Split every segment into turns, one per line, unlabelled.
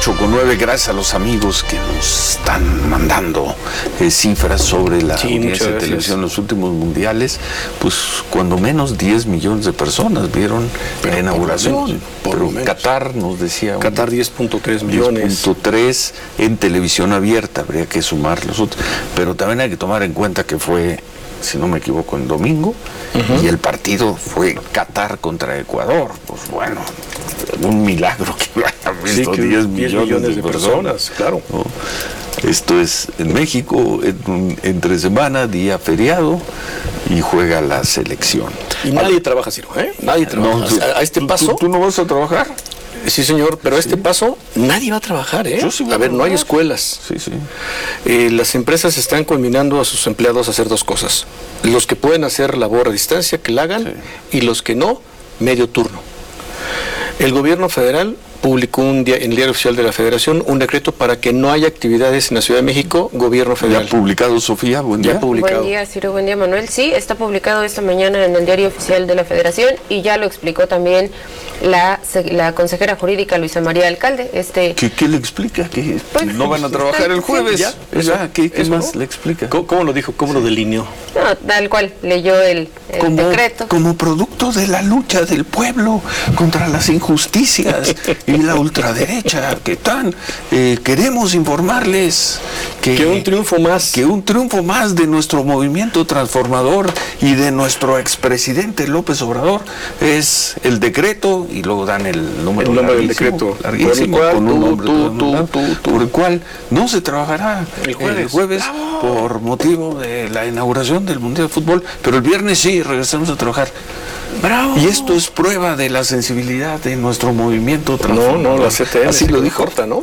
8:09, gracias a los amigos que nos están mandando cifras sobre la audiencia de televisión en los últimos mundiales. Pues cuando menos 10 millones de personas vieron la inauguración. Pero Qatar nos decía...
Qatar 10.3 millones.
10.3 en televisión abierta, habría que sumar los otros. Pero también hay que tomar en cuenta que fue, si no me equivoco, en domingo, y el partido fue Qatar contra Ecuador. Pues bueno, un milagro que hayan visto 10 millones de personas,
claro.
¿No? Esto es en México, entre semana, día feriado, y juega la selección.
Y nadie trabaja, Ciro, ¿eh? Nadie trabaja.
No,
a este paso...
¿Tú no vas a trabajar?
Sí, señor, pero a este paso nadie va a trabajar, ¿eh?
Yo sí voy
a ver, no hay escuelas.
Sí, sí.
Las empresas están combinando a sus empleados a hacer dos cosas. Los que pueden hacer labor a distancia, que la hagan, y los que no, medio turno. El gobierno federal publicó en el Diario Oficial de la Federación un decreto para que no haya actividades en la Ciudad de México, gobierno federal.
¿Ya publicado, Sofía? Buen día.
Ya publicado.
Buen día, Ciro, buen día, Manuel. Sí, está publicado esta mañana en el Diario Oficial de la Federación y ya lo explicó también la consejera jurídica Luisa María Alcalde.
¿Qué le explica? ¿Que
pues,
no van a trabajar el jueves?
¿Ya?
¿Qué
¿Eso
más
no?
le explica?
¿Cómo lo dijo? ¿Cómo lo delineó?
No, tal cual, leyó el decreto.
Como producto de la lucha del pueblo contra las injusticias y la ultraderecha, ¿qué tal? Queremos informarles
que un triunfo más
de nuestro movimiento transformador y de nuestro expresidente López Obrador es el decreto, y luego dan el número
del decreto
larguísimo, con un nombre por el cual no se trabajará el jueves por motivo de la inauguración del Mundial de Fútbol, pero el viernes sí regresamos a trabajar.
¡Bravo!
Y esto es prueba de la sensibilidad de nuestro movimiento transformador.
No, la CTM
así lo dijo.
Corta, ¿no?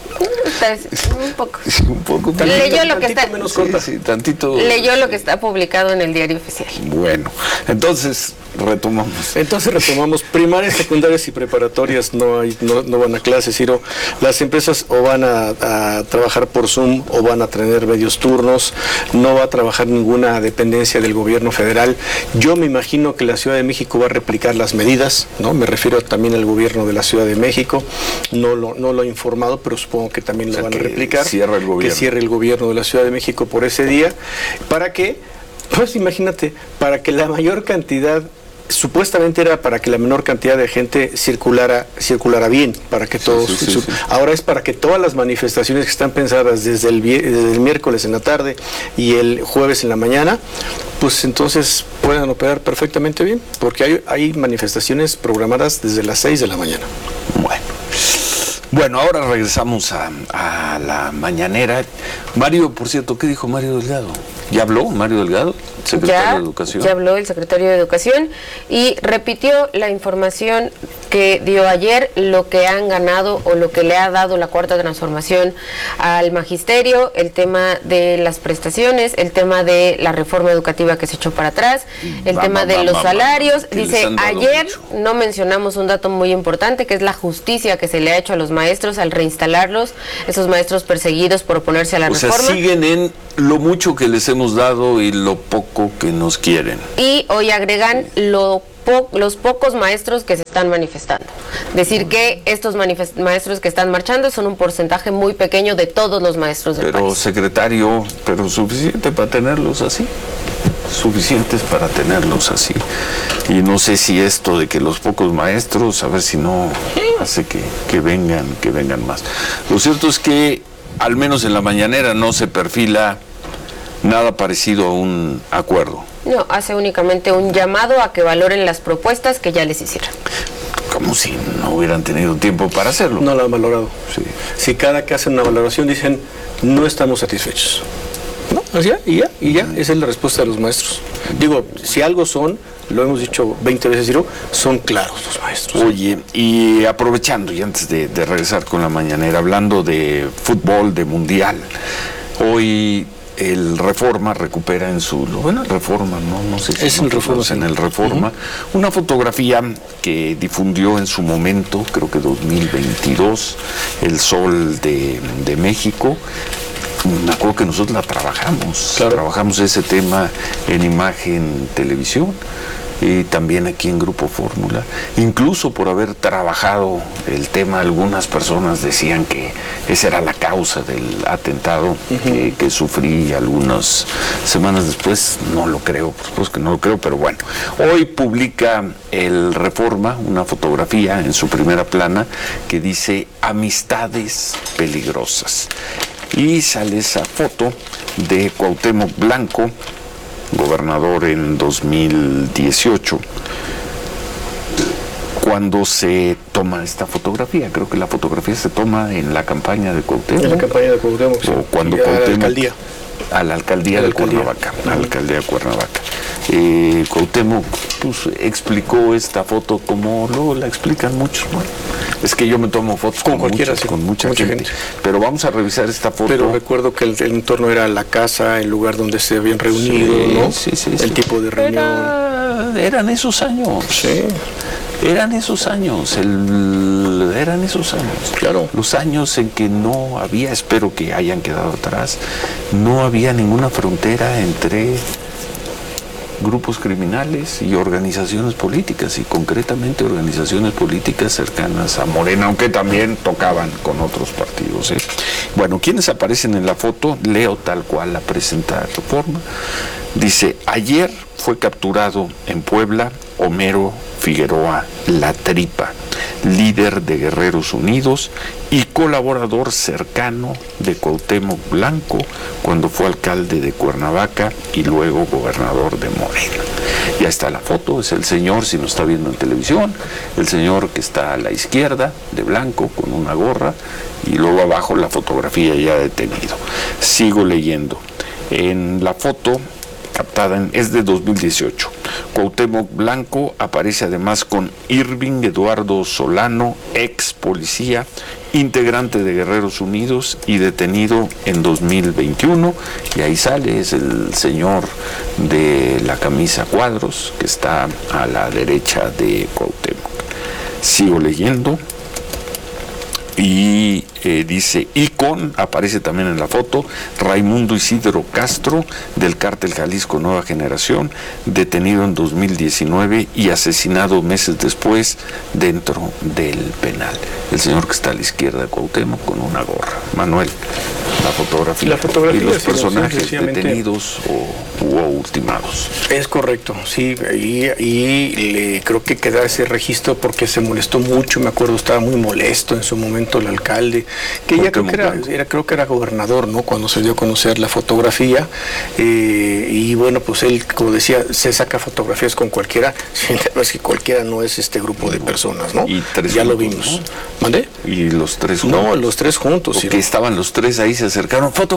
Un poco.
Un poco.
Leyó lo que está
menos corta.
Sí, tantito.
Leyó lo que está publicado en el Diario Oficial.
Bueno, entonces retomamos.
Primarias, secundarias y preparatorias no van a clases, Ciro. Las empresas o van a trabajar por Zoom o van a tener medios turnos. No va a trabajar ninguna dependencia del gobierno federal. Yo me imagino que la Ciudad de México va a replicar las medidas, ¿no? Me refiero también al gobierno de la Ciudad de México. No lo he informado, pero supongo que también lo van a replicar.
Que cierre el
gobierno de la Ciudad de México por ese día. ¿Para qué? Pues imagínate, para que la mayor cantidad, supuestamente era para que la menor cantidad de gente circulara bien, para que todos...
Sí.
Ahora es para que todas las manifestaciones que están pensadas desde el miércoles en la tarde y el jueves en la mañana, pues entonces puedan operar perfectamente bien, porque hay manifestaciones programadas desde las 6 de la mañana.
Bueno, ahora regresamos a la mañanera. Mario, por cierto, ¿qué dijo Mario Delgado? ¿Ya habló Mario Delgado, secretario de Educación?
Ya habló el secretario de Educación y repitió la información que dio ayer, lo que han ganado o lo que le ha dado la Cuarta Transformación al magisterio, el tema de las prestaciones, el tema de la reforma educativa que se echó para atrás, el tema de los salarios. Dice, ayer no mencionamos un dato muy importante, que es la justicia que se le ha hecho a los maestros al reinstalarlos, esos maestros perseguidos por oponerse a la reforma.
O sea, siguen en lo mucho que les hemos dado y lo poco que nos quieren.
Y hoy agregan los pocos maestros que se están manifestando. Decir que estos maestros que están marchando son un porcentaje muy pequeño de todos los maestros del país.
Secretario, pero suficiente para tenerlos así. Suficientes para tenerlos así. Y no sé si esto de que los pocos maestros, a ver si no hace que vengan más. Lo cierto es que al menos en la mañanera no se perfila nada parecido a un acuerdo.
No, hace únicamente un llamado a que valoren las propuestas que ya les hicieron.
Como si no hubieran tenido tiempo para hacerlo.
No lo han valorado.
Sí.
Si cada que hacen una valoración dicen, no estamos satisfechos. ¿No? Y ya, esa es la respuesta de los maestros. Digo, si algo son, lo hemos dicho 20 veces, Ciro, son claros los maestros.
Oye, y aprovechando, y antes de regresar con la mañanera, hablando de fútbol, de mundial, hoy el Reforma recupera en su... Bueno, Reforma, no sé si...
Es en Reforma.
En el Reforma, una fotografía que difundió en su momento, creo que 2022, El Sol de México. Me acuerdo que nosotros la trabajamos,
claro.
Trabajamos ese tema en Imagen Televisión, también aquí en Grupo Fórmula, incluso por haber trabajado el tema. Algunas personas decían que esa era la causa del atentado que sufrí algunas semanas después. No lo creo, por supuesto que no lo creo, pero bueno. Hoy publica el Reforma una fotografía en su primera plana que dice amistades peligrosas. Y sale esa foto de Cuauhtémoc Blanco, gobernador en 2018, cuando se toma esta fotografía. Creo que la fotografía se toma en la campaña de Cuauhtémoc.
En la campaña de Cuauhtémoc, sí.
O cuando Cuauhtémoc... A la alcaldía de Cuernavaca. A la alcaldía de Cuernavaca. Cuauhtémoc pues, explicó esta foto como luego la explican muchos. Bueno, es que yo me tomo fotos con
cualquiera,
muchos,
sí,
con mucha gente. Pero vamos a revisar esta foto.
Pero recuerdo que el entorno era la casa, el lugar donde se habían reunido,
sí,
¿no?
Sí,
el tipo de reunión.
Eran esos años.
Sí.
Eran esos años,
claro.
Los años en que no había, espero que hayan quedado atrás, no había ninguna frontera entre grupos criminales y organizaciones políticas, y concretamente organizaciones políticas cercanas a Morena, aunque también tocaban con otros partidos, ¿eh? Bueno, ¿quiénes aparecen en la foto? Leo tal cual la presenta Reforma. Dice, ayer fue capturado en Puebla Homero Figueroa La Tripa, líder de Guerreros Unidos y colaborador cercano de Cuauhtémoc Blanco cuando fue alcalde de Cuernavaca y luego gobernador de Morena. Ya está la foto, es el señor, si nos está viendo en televisión, el señor que está a la izquierda, de blanco, con una gorra, y luego abajo la fotografía ya detenido. Sigo leyendo. En la foto captada es de 2018. Cuauhtémoc Blanco aparece además con Irving Eduardo Solano, ex policía, integrante de Guerreros Unidos y detenido en 2021. Y ahí sale, es el señor de la camisa cuadros que está a la derecha de Cuauhtémoc. Sigo leyendo. Y dice, aparece también en la foto, Raimundo Isidro Castro, del Cártel Jalisco Nueva Generación, detenido en 2019 y asesinado meses después dentro del penal. El señor que está a la izquierda de Cuauhtémoc con una gorra. Manuel, la fotografía y los personajes detenidos o ultimados.
Es correcto, sí, y creo que queda ese registro porque se molestó mucho, me acuerdo, estaba muy molesto en su momento el alcalde, que ya creo que era gobernador, ¿no? Cuando se dio a conocer la fotografía, y bueno, pues él, como decía, se saca fotografías con cualquiera, es que cualquiera no es este grupo de personas, ¿no?
Y tres
ya
juntos,
lo vimos.
¿no?
¿Mandé?
Y los tres juntos.
No, los tres juntos.
Porque estaban los tres ahí, se acercaron, foto,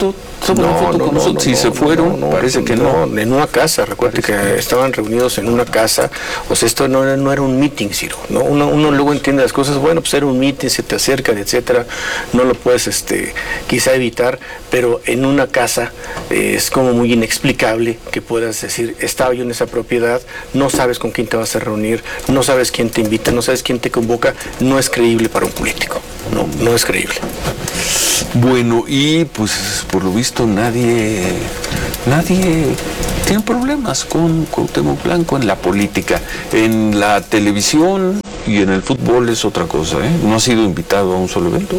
y se fueron, parece que no.
En una casa, recuerde que estaban reunidos en una casa, o sea, esto no era un meeting, Ciro, ¿no? Uno luego entiende las cosas, bueno, pues era un meeting, se te acercan, etcétera, no lo puedes quizá evitar, pero en una casa es como muy inexplicable que puedas decir, estaba yo en esa propiedad, no sabes con quién te vas a reunir, no sabes quién te invita, no sabes quién te convoca, no es creíble para un político, no es creíble.
Bueno, y pues por lo visto nadie tiene problemas con Cuauhtémoc Blanco en la política. En la televisión y en el fútbol es otra cosa, ¿eh? ¿No ha sido invitado a un solo evento?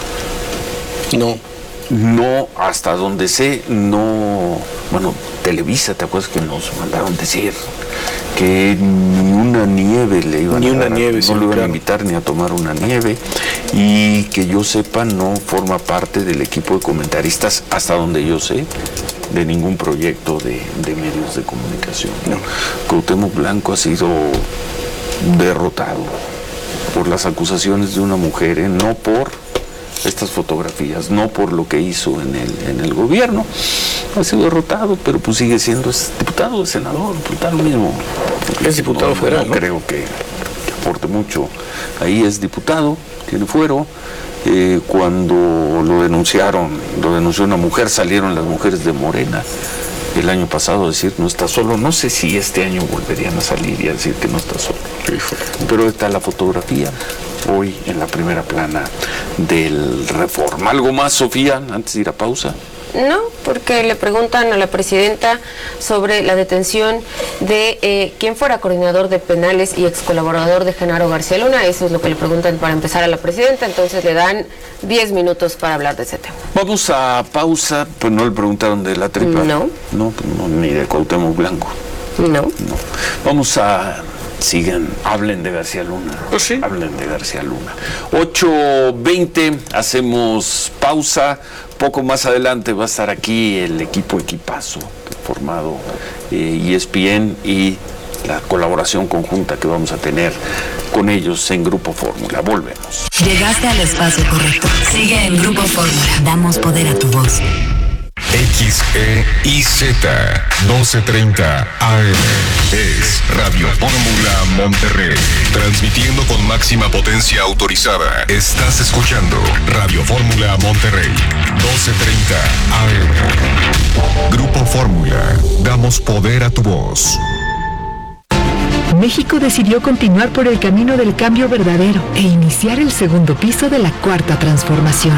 No, hasta donde sé, no. Bueno, Televisa, ¿te acuerdas que nos mandaron decir que ni una nieve le iban a dar, no le iban a invitar ni a tomar una nieve, y que yo sepa no forma parte del equipo de comentaristas, hasta donde yo sé, de ningún proyecto de medios de comunicación? No. Cuauhtémoc Blanco ha sido derrotado por las acusaciones de una mujer, no por estas fotografías, no por lo que hizo en el gobierno. Ha sido derrotado, pero pues sigue siendo diputado, senador, pues da lo mismo.
Es diputado federal,
no creo que aporte mucho. Ahí es diputado, tiene fuero. Cuando lo denunció una mujer, salieron las mujeres de Morena el año pasado a decir no está solo. No sé si este año volverían a salir y a decir que no está solo. Pero está la fotografía hoy en la primera plana del Reforma. ¿Algo más, Sofía, antes de ir a pausa?
No, porque le preguntan a la presidenta sobre la detención de quien fuera coordinador de penales y ex colaborador de Genaro García Luna. Eso es lo que le preguntan para empezar a la presidenta, entonces le dan 10 minutos para hablar de ese tema.
Vamos a pausa, pues no le preguntaron de la tripa.
No,
ni de Cuauhtémoc Blanco.
No.
Vamos a... hablen de García Luna.
Pues sí.
Hablen de García Luna. 8:20, hacemos pausa. Poco más adelante va a estar aquí el equipazo formado ESPN y la colaboración conjunta que vamos a tener con ellos en Grupo Fórmula. Volvemos.
Llegaste al espacio correcto. Sigue en Grupo Fórmula. Damos poder a tu voz.
XEIZ 1230 AM es Radio Fórmula Monterrey, transmitiendo con máxima potencia autorizada. Estás escuchando Radio Fórmula Monterrey 1230 AM. Grupo Fórmula, damos poder a tu voz.
México decidió continuar por el camino del cambio verdadero e iniciar el segundo piso de la cuarta transformación.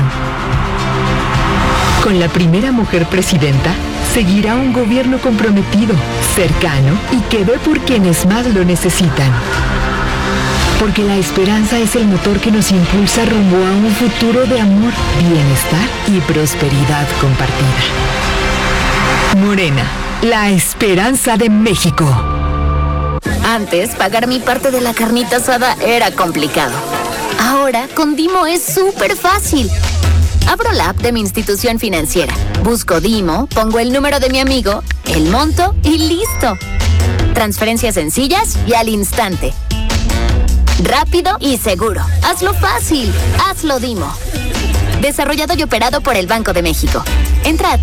Con la primera mujer presidenta, seguirá un gobierno comprometido, cercano y que ve por quienes más lo necesitan. Porque la esperanza es el motor que nos impulsa rumbo a un futuro de amor, bienestar y prosperidad compartida. Morena, la esperanza de México.
Antes, pagar mi parte de la carnita asada era complicado. Ahora, con Dimo es súper fácil. Abro la app de mi institución financiera, busco Dimo, pongo el número de mi amigo, el monto y listo. Transferencias sencillas y al instante. Rápido y seguro. Hazlo fácil. Hazlo Dimo. Desarrollado y operado por el Banco de México. Entra a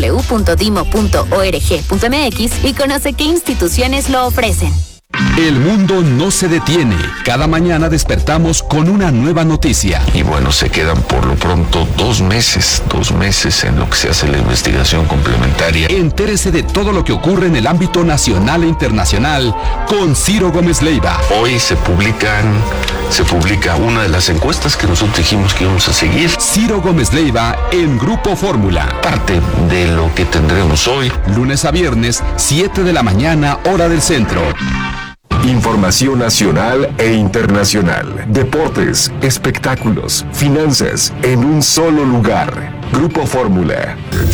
www.dimo.org.mx y conoce qué instituciones lo ofrecen.
El mundo no se detiene. Cada mañana despertamos con una nueva noticia.
Y bueno, se quedan por lo pronto 2 meses en lo que se hace la investigación complementaria.
Entérese de todo lo que ocurre en el ámbito nacional e internacional con Ciro Gómez Leiva.
Hoy se publica una de las encuestas que nosotros dijimos que íbamos a seguir.
Ciro Gómez Leiva en Grupo Fórmula.
Parte de lo que tendremos hoy.
Lunes a viernes, 7 de la mañana, hora del centro.
Información nacional e internacional, deportes, espectáculos, finanzas, en un solo lugar. Grupo Fórmula.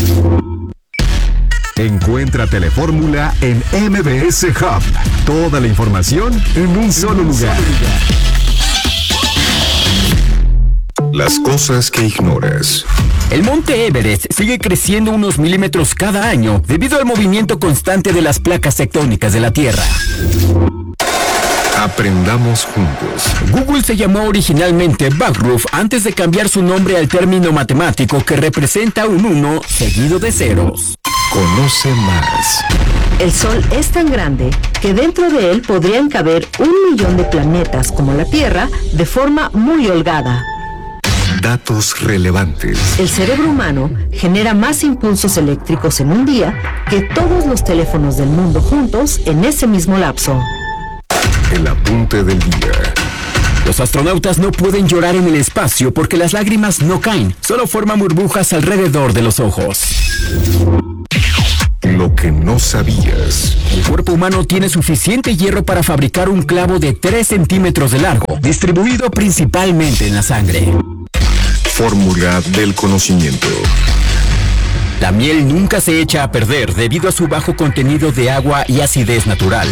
Encuentra Telefórmula en MBS Hub. Toda la información en un solo lugar. Las cosas que ignoras.
El monte Everest sigue creciendo unos milímetros cada año debido al movimiento constante de las placas tectónicas de la Tierra.
Aprendamos juntos.
Google se llamó originalmente Backroof antes de cambiar su nombre al término matemático que representa un 1 seguido de ceros.
Conoce más.
El Sol es tan grande que dentro de él podrían caber 1 millón de planetas como la Tierra de forma muy holgada.
Datos relevantes.
El cerebro humano genera más impulsos eléctricos en un día que todos los teléfonos del mundo juntos en ese mismo lapso.
El apunte del día.
Los astronautas no pueden llorar en el espacio porque las lágrimas no caen, solo forman burbujas alrededor de los ojos.
Lo que no sabías.
El cuerpo humano tiene suficiente hierro para fabricar un clavo de 3 centímetros de largo, distribuido principalmente en la sangre.
Fórmula del conocimiento.
La miel nunca se echa a perder debido a su bajo contenido de agua y acidez natural.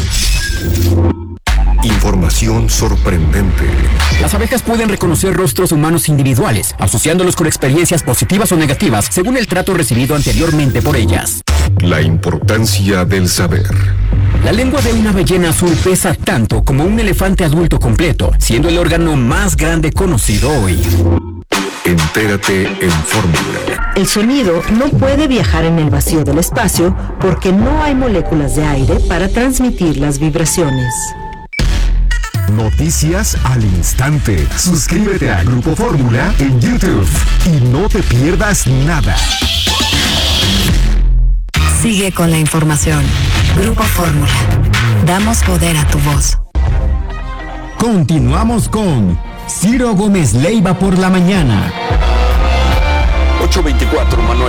Información sorprendente.
Las abejas pueden reconocer rostros humanos individuales, asociándolos con experiencias positivas o negativas, según el trato recibido anteriormente por ellas.
La importancia del saber.
La lengua de una ballena azul pesa tanto como un elefante adulto completo, siendo el órgano más grande conocido hoy.
Entérate en Fórmula.
El sonido no puede viajar en el vacío del espacio porque no hay moléculas de aire para transmitir las vibraciones.
Noticias al instante. Suscríbete a Grupo Fórmula en YouTube y no te pierdas nada.
Sigue con la información. Grupo Fórmula. Damos poder a tu voz.
Continuamos con Ciro Gómez Leiva por la mañana.
8:24, Manuel.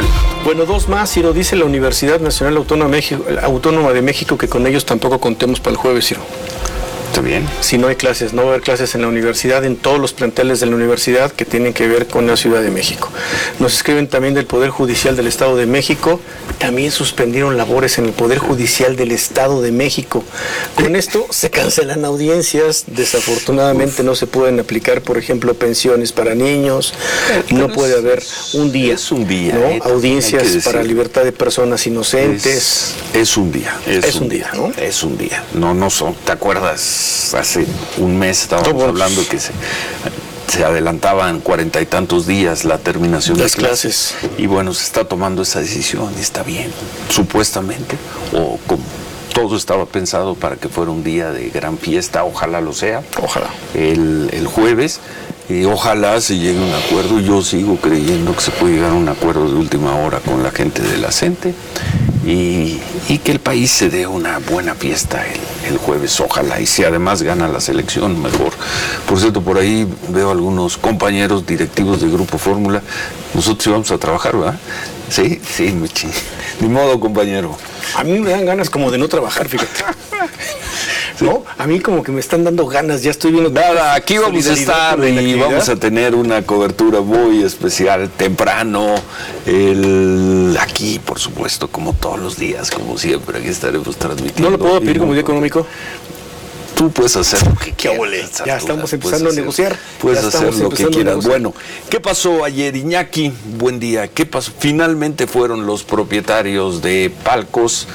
Bueno, 2 más, Ciro, dice la Universidad Nacional Autónoma de México que con ellos tampoco contemos para el jueves, Ciro.
Está bien.
Si no hay clases, no va a haber clases en la universidad, en todos los planteles de la universidad que tienen que ver con la Ciudad de México. Nos escriben también del Poder Judicial del Estado de México, también suspendieron labores en el Poder Judicial del Estado de México. Con esto se cancelan audiencias, desafortunadamente no se pueden aplicar, por ejemplo, pensiones para niños, no puede haber un día,
es un día,
¿no? Audiencias para libertad de personas inocentes.
Es un día.
Es un día, ¿no?
Es un día. No son, ¿te acuerdas? Hace un mes estábamos hablando que se adelantaban 40 y tantos días la terminación de las clases. Y bueno, se está tomando esa decisión, está bien, supuestamente, o como todo estaba pensado para que fuera un día de gran fiesta, ojalá lo sea. Ojalá. El jueves. Y ojalá se llegue a un acuerdo. Yo sigo creyendo que se puede llegar a un acuerdo de última hora con la gente de la CENTE y que el país se dé una buena fiesta el jueves, ojalá. Y si además gana la selección, mejor. Por cierto, por ahí veo algunos compañeros directivos de Grupo Fórmula. Nosotros íbamos a trabajar, ¿verdad? Sí, Michi. Ni modo, compañero.
A mí me dan ganas como de no trabajar, fíjate. ¿No? A mí como que me están dando ganas, ya estoy viendo...
Nada, aquí vamos a estar y vamos a tener una cobertura muy especial, temprano, aquí, por supuesto, como todos los días, como siempre, aquí estaremos transmitiendo.
¿No lo puedo pedir como día económico?
Tú puedes hacer lo que quieras.
Ya estamos empezando a negociar.
Puedes hacer lo que quieras. Bueno, ¿qué pasó ayer, Iñaki? Buen día. ¿Qué pasó? Finalmente fueron los propietarios de palcos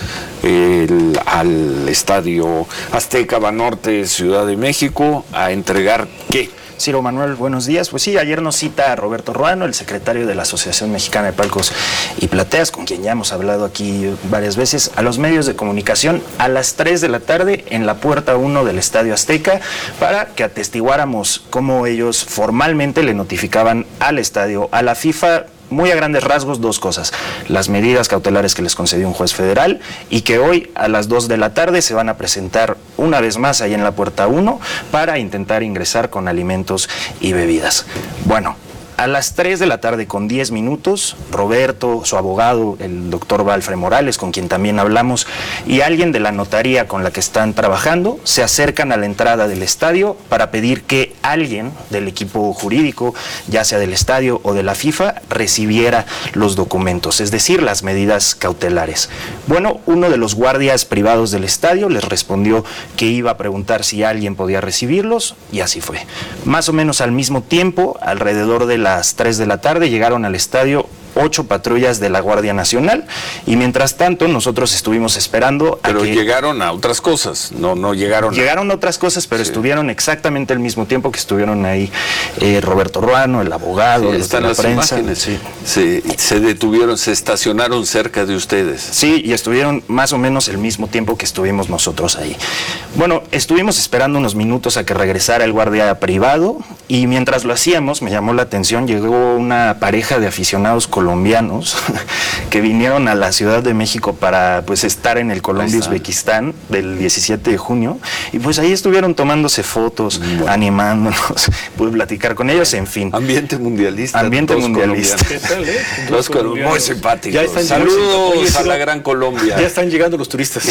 al Estadio Azteca Banorte, Ciudad de México, a entregar ¿qué?
Ciro Manuel, buenos días. Pues sí, ayer nos cita Roberto Ruano, el secretario de la Asociación Mexicana de Palcos y Plateas, con quien ya hemos hablado aquí varias veces, a los medios de comunicación a las 3 de la tarde en la puerta 1 del Estadio Azteca para que atestiguáramos cómo ellos formalmente le notificaban al estadio, a la FIFA. Muy a grandes rasgos, 2 cosas: las medidas cautelares que les concedió un juez federal y que hoy a las 2 de la tarde se van a presentar una vez más ahí en la puerta 1 para intentar ingresar con alimentos y bebidas. Bueno, a las 3 de la tarde con 10 minutos, Roberto, su abogado, el doctor Valfre Morales, con quien también hablamos, y alguien de la notaría con la que están trabajando, se acercan a la entrada del estadio para pedir que alguien del equipo jurídico, ya sea del estadio o de la FIFA, recibiera los documentos, es decir, las medidas cautelares. Bueno, uno de los guardias privados del estadio les respondió que iba a preguntar si alguien podía recibirlos, y así fue. Más o menos al mismo tiempo, alrededor de las 3 de la tarde, llegaron al estadio 8 patrullas de la Guardia Nacional y mientras tanto nosotros estuvimos esperando.
Pero llegaron a otras cosas, no llegaron.
Llegaron a otras cosas, pero sí, estuvieron exactamente el mismo tiempo que estuvieron ahí Roberto Ruano, el abogado,
sí, están las prensa. Imágenes, sí. Se detuvieron, se estacionaron cerca de ustedes.
Sí, y estuvieron más o menos el mismo tiempo que estuvimos nosotros ahí. Bueno, estuvimos esperando unos minutos a que regresara el guardia privado y mientras lo hacíamos, me llamó la atención, llegó una pareja de aficionados colombianos que vinieron a la Ciudad de México para pues estar en el Colombia-Uzbekistán del 17 de junio y pues ahí estuvieron tomándose fotos, animándonos, pude platicar con ellos, en fin.
Ambiente mundialista.
Ambiente mundialista.
¿Qué tal,
Los muy simpáticos. Saludos a la gran Colombia.
Ya están llegando los turistas.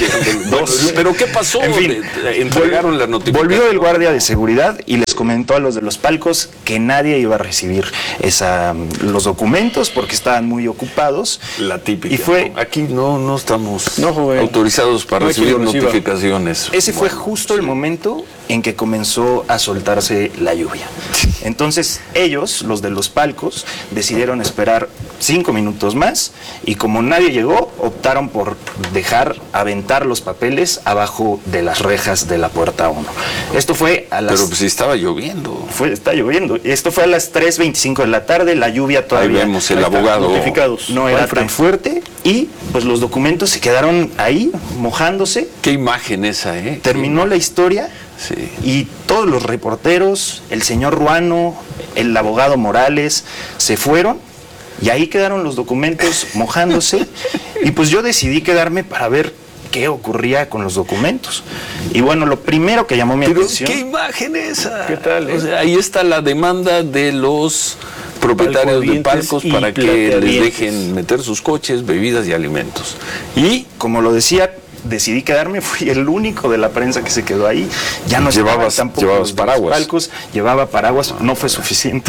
Pero ¿qué pasó?
En fin,
entregaron la notificación.
Volvió el guardia de seguridad y les comentó a los de los palcos que nadie iba a recibir los documentos porque estaban muy ocupados.
La típica.
Y fue,
aquí no estamos autorizados para recibir notificaciones.
Ese fue justo el momento en que comenzó a soltarse la lluvia. Entonces ellos, los de los palcos, decidieron esperar 5 minutos más y como nadie llegó, optaron por aventar los papeles abajo de las rejas de la puerta 1. Esto fue a las...
Pero pues estaba lloviendo.
Está lloviendo. Esto fue a las 3:25 de la tarde, la lluvia todavía...
Ahí vemos el abogado.
No era tan fuerte y pues los documentos se quedaron ahí mojándose.
Qué imagen esa,
Terminó la historia.
Sí.
Y todos los reporteros, el señor Ruano, el abogado Morales, se fueron y ahí quedaron los documentos mojándose y pues yo decidí quedarme para ver qué ocurría con los documentos. Y bueno, lo primero que llamó mi atención...
¿Qué imagen esa?
¿Qué tal?
O sea, ahí está la demanda de los propietarios de palcos para que les
plateadientes.
dejen meter sus coches, bebidas y alimentos.
Y, como lo decía, decidí quedarme, fui el único de la prensa que se quedó ahí. Ya no
Llevabas
llevabas
paraguas.
palcos, llevaba paraguas, no fue suficiente.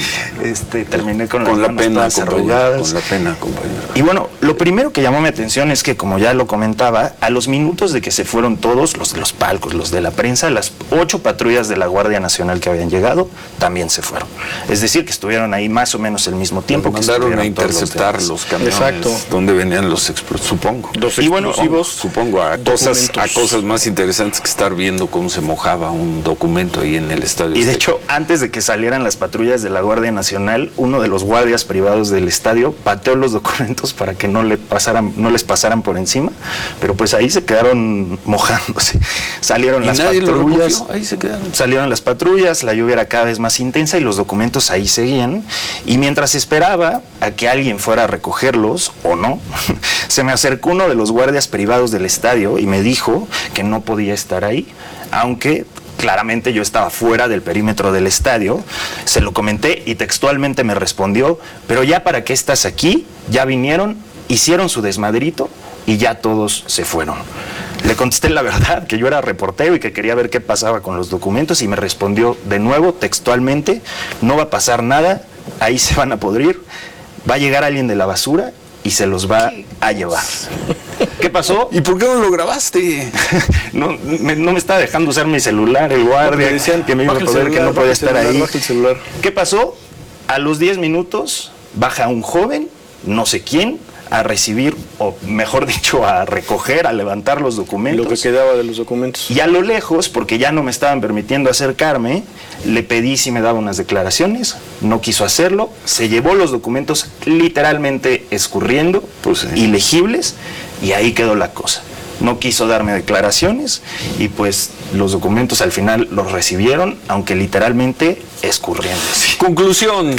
Terminé con las
la
manos
pena,
todas
compañero,
arrugadas.
con la pena, compañero.
Y bueno, lo primero que llamó mi atención es que, como ya lo comentaba, a los minutos de que se fueron todos, los de los palcos, los de la prensa, las 8 patrullas de la Guardia Nacional que habían llegado, también se fueron. Es decir, que estuvieron ahí más o menos el mismo tiempo.
Los
que
mandaron a
estuvieron todos
interceptar
demás.
los camiones.
Exacto.
Donde venían los explosivos, supongo.
Los
Y bueno,
explosivos,
supongo a cosas más interesantes que estar viendo cómo se mojaba un documento ahí en el estadio.
Y de
Azteca.
hecho, antes de que salieran las patrullas de la Guardia Nacional, uno de los guardias privados del estadio pateó los documentos para que no les pasaran por encima, pero pues ahí se quedaron mojándose. Salieron
¿Y
las
nadie lo
patrullas,
recogió? Ahí se quedaron.
salieron las patrullas, la lluvia era cada vez más intensa y los documentos ahí seguían. Y mientras esperaba a que alguien fuera a recogerlos o no, se me acercó uno de los guardias privados del estadio y me dijo que no podía estar ahí, aunque claramente yo estaba fuera del perímetro del estadio. Se lo comenté y textualmente me respondió: pero ya para qué estás aquí, ya vinieron, hicieron su desmadrito y ya todos se fueron. Le contesté la verdad, que yo era reportero y que quería ver qué pasaba con los documentos, y me respondió de nuevo textualmente: no va a pasar nada, ahí se van a podrir, va a llegar alguien de la basura y se los va a llevar. ¿Qué pasó?
¿Y por qué no lo grabaste?
No me estaba dejando usar mi celular, el guardia,
Me decían,
que me iba a
baja el
poder,
celular,
que no
baja
podía
el
estar
celular,
ahí.
baja el celular.
¿Qué pasó? A los 10 minutos baja un joven, no sé quién, a recibir, o mejor dicho, a recoger, a levantar los documentos.
Lo que quedaba de los documentos.
Y a lo lejos, porque ya no me estaban permitiendo acercarme, le pedí si me daba unas declaraciones, no quiso hacerlo, se llevó los documentos literalmente escurriendo,
Pues sí.
ilegibles, y ahí quedó la cosa. No quiso darme declaraciones y pues los documentos al final los recibieron, aunque literalmente escurriendo.
Conclusión,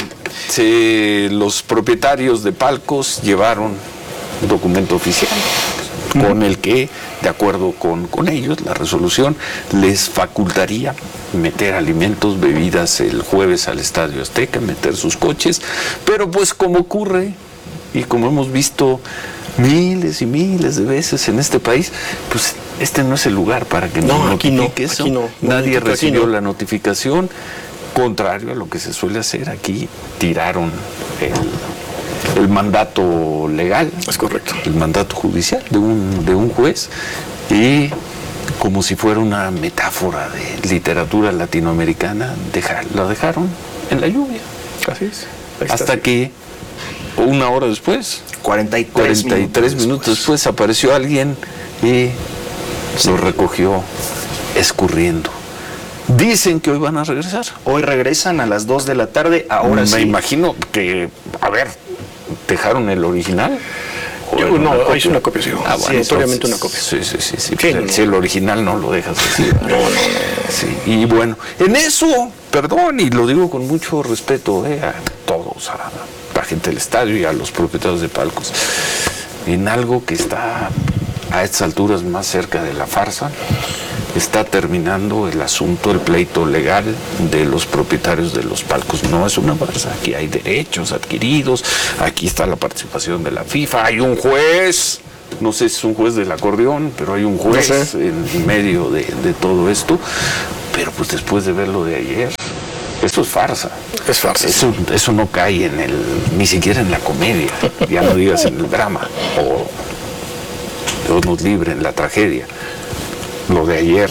los propietarios de palcos llevaron un documento oficial con el que, de acuerdo con ellos, la resolución les facultaría meter alimentos, bebidas el jueves al Estadio Azteca, meter sus coches, pero pues como ocurre y como hemos visto miles y miles de veces en este país, pues este no es el lugar para que
No,
nos
aquí no,
notifique eso.
aquí no.
Nadie
Aquí
recibió
no.
la notificación, contrario a lo que se suele hacer aquí. Tiraron el mandato legal,
Es correcto.
el mandato judicial de un juez, y como si fuera una metáfora de literatura latinoamericana, la dejaron en la lluvia.
Así es. Ahí está,
Hasta
sí.
que una hora después,
43
minutos después, apareció alguien y lo recogió escurriendo. Dicen que hoy van a regresar.
Hoy regresan a las 2 de la tarde, ahora
Me
sí.
imagino que, a ver, ¿dejaron el original?
No, es una copia, sí.
Ah,
Sí,
bueno,
notoriamente
entonces,
una copia.
Sí.
Sí,
Pues,
no.
si el original no lo dejas así. Sí, y bueno, en eso, perdón, y lo digo con mucho respeto a todos, a la gente del estadio y a los propietarios de palcos, en algo que está a estas alturas más cerca de la farsa, está terminando el asunto, el pleito legal de los propietarios de los palcos. No es una farsa, aquí hay derechos adquiridos, aquí está la participación de la FIFA, hay un juez, no sé si es un juez del acordeón, pero hay un juez
No sé.
en medio de todo esto. Pero pues después de ver lo de ayer, esto es farsa.
Es farsa.
Eso no cae ni siquiera en la comedia, ya no digas en el drama, o Dios nos libre en la tragedia. Lo de ayer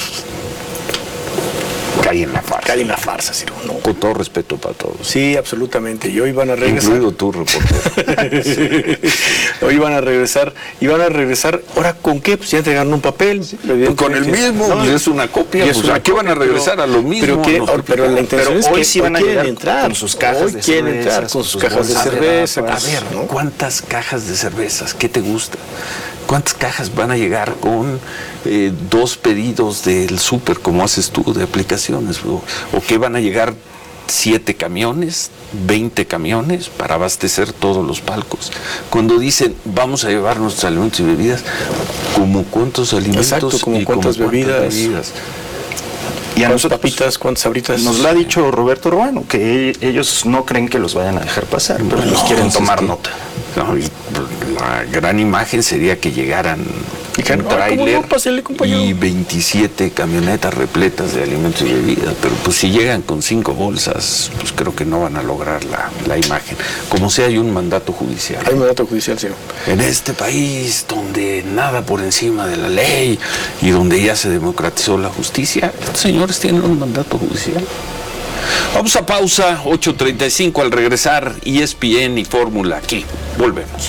cae en la farsa.
Cae en la farsa, Ciro. No.
Con todo respeto para todos.
Sí, absolutamente. Y hoy van a regresar.
Incluido tú, reportero.
Hoy van a regresar. Y van a regresar. ¿Ahora con qué? Pues ya entregaron un papel.
Pues con el mismo,
No,
pues es una copia.
y es
Pues
una
¿a qué van a
copia,
regresar? A lo mismo.
Pero la intención es
hoy
que
sí van a
quieren
llegar
entrar
con sus cajas
hoy
de
quieren
cervezas,
entrar con sus cajas de
bolsas de
cerveza.
papas.
A ver,
¿no?
¿cuántas cajas de cervezas? ¿Qué te gusta? ¿Cuántas cajas van a llegar con 2 pedidos del súper, como haces tú, de aplicaciones? ¿O qué van a llegar 7 camiones, 20 camiones para abastecer todos los palcos? Cuando dicen, vamos a llevar nuestros alimentos y bebidas, ¿como cuántos alimentos?
Exacto, como
y
cuántas
como
bebidas.
Y a nosotros,
papitas, cuántas sabritas.
Nos lo ha dicho Roberto Ruano, que ellos no creen que los vayan a dejar pasar, pero los quieren tomar nota.
No, la gran imagen sería que llegaran un tráiler y 27 camionetas repletas de alimentos y bebidas, pero pues si llegan con 5 bolsas, pues creo que no van a lograr la imagen. Como sea, hay un mandato judicial.
Hay un mandato judicial, sí.
En este país donde nada por encima de la ley y donde ya se democratizó la justicia, estos señores tienen un mandato judicial. Vamos a pausa, 8:35 al regresar, ESPN y Fórmula aquí. Volvemos.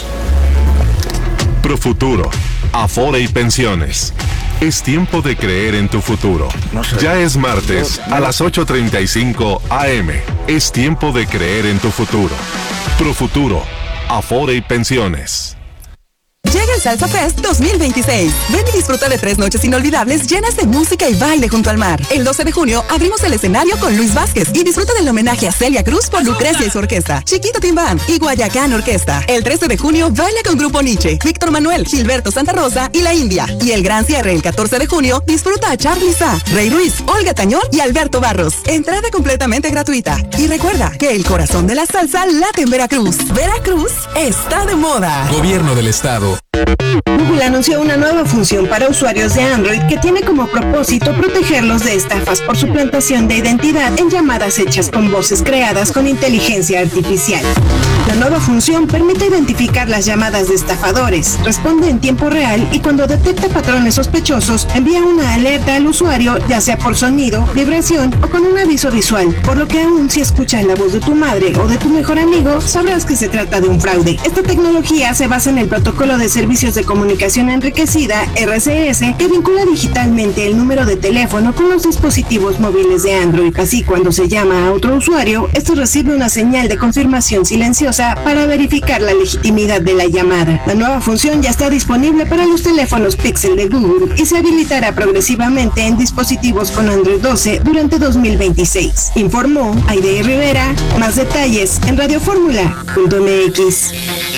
Profuturo, Afore y Pensiones. Es tiempo de creer en tu futuro. Ya es martes a las 8:35 AM. Es tiempo de creer en tu futuro. Profuturo, Afore y Pensiones.
Llega el Salsa Fest 2026. Ven y disfruta de 3 noches inolvidables llenas de música y baile junto al mar. El 12 de junio abrimos el escenario con Luis Vázquez y disfruta del homenaje a Celia Cruz por Lucrecia y su orquesta, Chiquito Tim Band y Guayacán Orquesta. El 13 de junio baila con Grupo Nietzsche, Víctor Manuel, Gilberto Santa Rosa y La India. Y el gran cierre el 14 de junio disfruta a Charly Sá, Rey Ruiz, Olga Tañón y Alberto Barros. Entrada completamente gratuita. Y recuerda que el corazón de la salsa late en Veracruz. Veracruz está de moda.
Gobierno del Estado.
Google anunció una nueva función para usuarios de Android que tiene como propósito protegerlos de estafas por suplantación de identidad en llamadas hechas con voces creadas con inteligencia artificial. La nueva función permite identificar las llamadas de estafadores, responde en tiempo real y cuando detecta patrones sospechosos envía una alerta al usuario, ya sea por sonido, vibración o con un aviso visual, por lo que aún si escuchas la voz de tu madre o de tu mejor amigo, sabrás que se trata de un fraude. Esta tecnología se basa en el protocolo de servicios de comunicación enriquecida, RCS, que vincula digitalmente el número de teléfono con los dispositivos móviles de Android. Así, cuando se llama a otro usuario, este recibe una señal de confirmación silenciosa para verificar la legitimidad de la llamada. La nueva función ya está disponible para los teléfonos Pixel de Google y se habilitará progresivamente en dispositivos con Android 12 durante 2026. Informó Aide Rivera. Más detalles en radioformula.mx.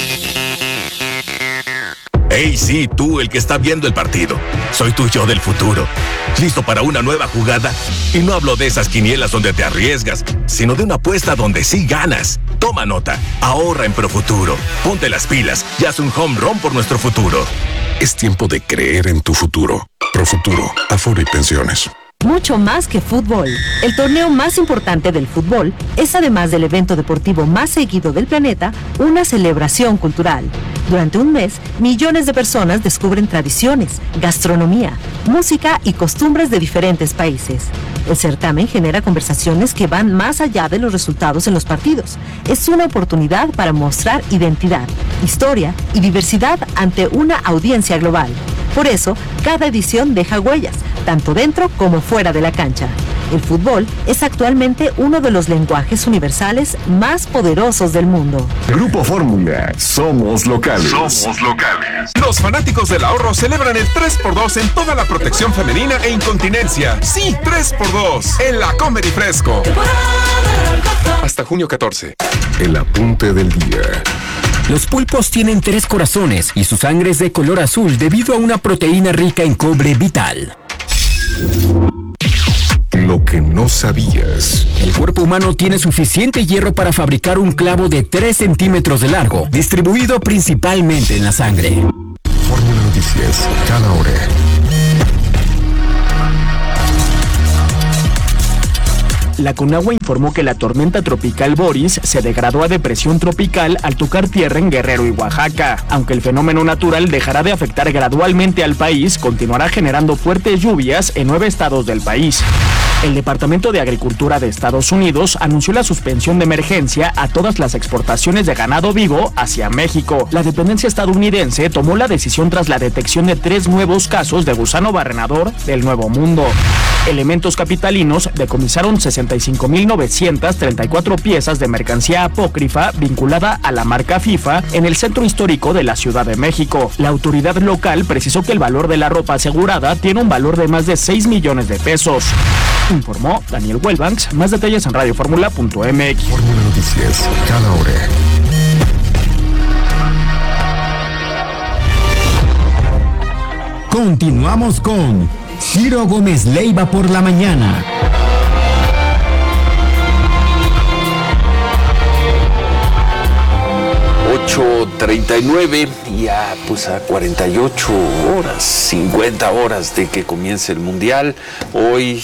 Hey, sí, tú, el que está viendo el partido. Soy tu yo del futuro. ¿Listo para una nueva jugada? Y no hablo de esas quinielas donde te arriesgas, sino de una apuesta donde sí ganas. Toma nota, ahorra en Profuturo. Ponte las pilas y haz un home run por nuestro futuro.
Es tiempo de creer en tu futuro. Profuturo, Afore y Pensiones.
Mucho más que fútbol. El torneo más importante del fútbol es, además del evento deportivo más seguido del planeta, una celebración cultural. Durante un mes, millones de personas descubren tradiciones, gastronomía, música y costumbres de diferentes países. El certamen genera conversaciones que van más allá de los resultados en los partidos. Es una oportunidad para mostrar identidad, historia y diversidad ante una audiencia global. Por eso, cada edición deja huellas, tanto dentro como fuera de la cancha. El fútbol es actualmente uno de los lenguajes universales más poderosos del mundo.
Grupo Fórmula, somos locales.
Somos locales. Los fanáticos del ahorro celebran el 3x2 en toda la protección femenina e incontinencia. Sí, 3x2 en la Comedy Fresco. Hasta junio 14. El apunte del día.
Los pulpos tienen 3 corazones y su sangre es de color azul debido a una proteína rica en cobre vital.
Lo que no sabías.
El cuerpo humano tiene suficiente hierro para fabricar un clavo de 3 centímetros de largo, distribuido principalmente en la sangre.
Fórmula Noticias, cada hora.
La Conagua informó que la tormenta tropical Boris se degradó a depresión tropical al tocar tierra en Guerrero y Oaxaca. Aunque el fenómeno natural dejará de afectar gradualmente al país, continuará generando fuertes lluvias en 9 estados del país. El Departamento de Agricultura de Estados Unidos anunció la suspensión de emergencia a todas las exportaciones de ganado vivo hacia México. La dependencia estadounidense tomó la decisión tras la detección de 3 nuevos casos de gusano barrenador del Nuevo Mundo. Elementos capitalinos decomisaron 65.934 piezas de mercancía apócrifa vinculada a la marca FIFA en el centro histórico de la Ciudad de México. La autoridad local precisó que el valor de la ropa asegurada tiene un valor de más de 6 millones de pesos. Informó Daniel Huelbanks. Más detalles en radioformula.mx.
Fórmula Noticias, cada hora.
Continuamos con Ciro Gómez Leiva por la mañana.
39 y a 48 horas, 50 horas de que comience el Mundial. Hoy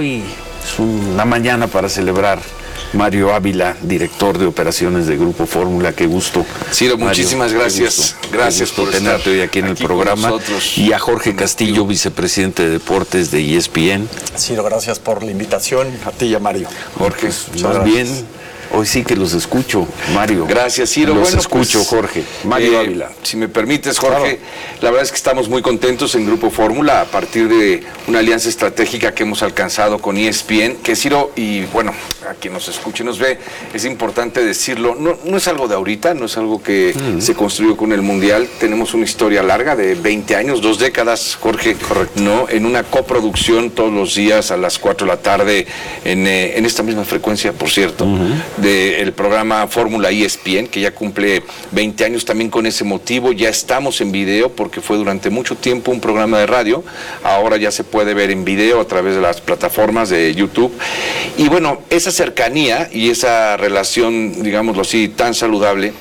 es una mañana para celebrar. Mario Ávila, director de operaciones de Grupo Fórmula, qué gusto.
Ciro,
Mario,
muchísimas gracias. Gracias
por tenerte hoy aquí en el programa. Y a Jorge Castillo, vicepresidente de Deportes de ESPN.
Ciro, gracias por la invitación, a ti y a Mario.
Jorge, más bien, hoy sí que los escucho, Mario.
Gracias, Ciro.
Los escucho, Jorge. Mario Ávila.
Si me permites, Jorge, la verdad es que estamos muy contentos en Grupo Fórmula a partir de una alianza estratégica que hemos alcanzado con ESPN, que Ciro, y bueno, a quien nos escuche y nos ve, es importante decirlo, no es algo de ahorita, no es algo que se construyó con el Mundial, tenemos una historia larga de 20 años, 2 décadas, Jorge, ¿no? En una coproducción todos los días a las 4 de la tarde, en esta misma frecuencia, por cierto, del programa Fórmula ESPN, que ya cumple 20 años también con ese motivo. Ya estamos en video porque fue durante mucho tiempo un programa de radio, ahora ya se puede ver en video a través de las plataformas de YouTube. Y bueno, esa cercanía y esa relación, digámoslo así, tan saludable,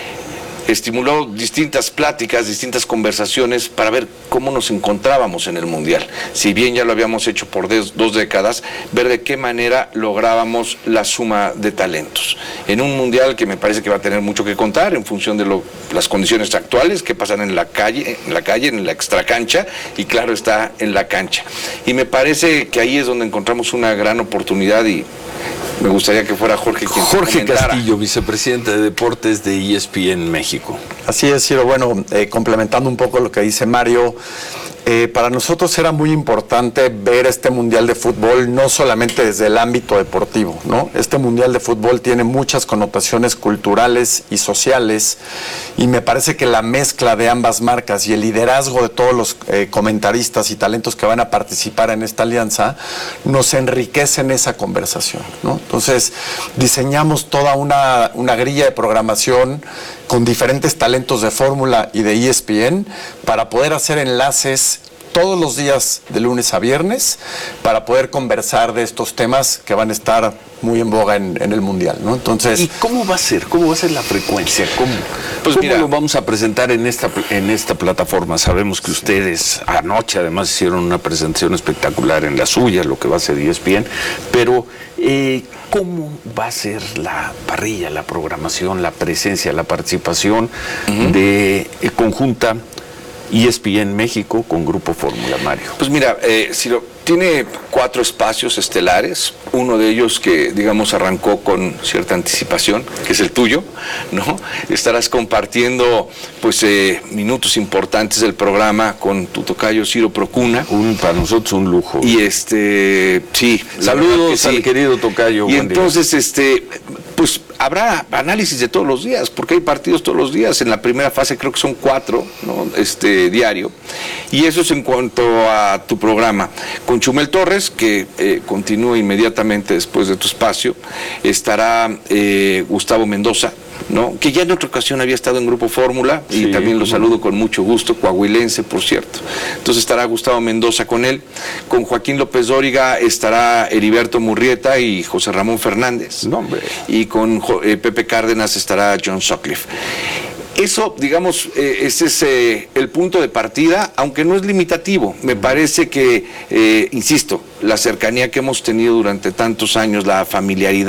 estimuló distintas pláticas, distintas conversaciones para ver cómo nos encontrábamos en el Mundial. Si bien ya lo habíamos hecho por 2 décadas, ver de qué manera lográbamos la suma de talentos. En un Mundial que me parece que va a tener mucho que contar en función de las condiciones actuales, que pasan en la calle, en la extracancha, y claro está, en la cancha. Y me parece que ahí es donde encontramos una gran oportunidad y me gustaría que fuera Jorge quien
Jorge Castillo, vicepresidente de Deportes de ESPN México.
Así es, Ciro. Bueno, complementando un poco lo que dice Mario, para nosotros era muy importante ver este Mundial de Fútbol no solamente desde el ámbito deportivo, ¿no? Este Mundial de Fútbol tiene muchas connotaciones culturales y sociales, y me parece que la mezcla de ambas marcas y el liderazgo de todos los comentaristas y talentos que van a participar en esta alianza nos enriquecen esa conversación, ¿no? Entonces, diseñamos toda una grilla de programación con diferentes talentos de Fórmula y de ESPN para poder hacer enlaces todos los días de lunes a viernes para poder conversar de estos temas que van a estar muy en boga en el Mundial, ¿no? Entonces,
¿y cómo va a ser? ¿Cómo va a ser la frecuencia? ¿Cómo mira, lo vamos a presentar en esta plataforma? Sabemos que ustedes anoche además hicieron una presentación espectacular en la suya, lo que va a ser ESPN, pero ¿cómo va a ser la parrilla, la programación, la presencia, la participación de conjunta ESPN México con Grupo Fórmula, Mario?
Pues mira, tiene 4 espacios estelares, uno de ellos que, digamos, arrancó con cierta anticipación, que es el tuyo, ¿no? Estarás compartiendo, pues, minutos importantes del programa con tu tocayo Ciro Procuna.
Para nosotros un lujo.
Y sí.
Saludos al querido tocayo.
Y entonces, pues, habrá análisis de todos los días, porque hay partidos todos los días. En la primera fase creo que son 4, ¿no? Diario. Y eso es en cuanto a tu programa. Con Chumel Torres, que continúa inmediatamente después de tu espacio, estará Gustavo Mendoza, ¿no? Que ya en otra ocasión había estado en Grupo Fórmula, y también lo saludo con mucho gusto, coahuilense, por cierto. Entonces estará Gustavo Mendoza con él. Con Joaquín López Dóriga estará Heriberto Murrieta y José Ramón Fernández.
No, hombre.
Y con Pepe Cárdenas estará John Sutcliffe. Eso, digamos, ese es el punto de partida, aunque no es limitativo. Me parece que, insisto, la cercanía que hemos tenido durante tantos años, la familiaridad